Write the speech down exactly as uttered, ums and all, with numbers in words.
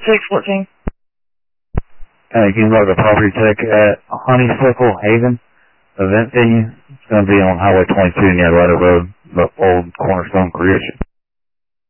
six fourteen. Hey, can you log a property check at Honeysuckle Haven event venue? It's going to be on Highway twenty-two near Rudder Road, the old Cornerstone Career